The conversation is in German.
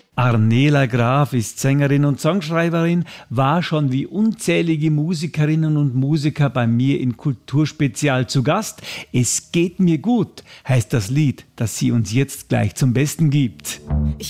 Arnela Graf ist Sängerin und Songschreiberin, war schon wie unzählige Musikerinnen und Musiker bei mir in Kulturspezial zu Gast. Es geht mir gut, heißt das Lied, das sie uns jetzt gleich zum Besten gibt.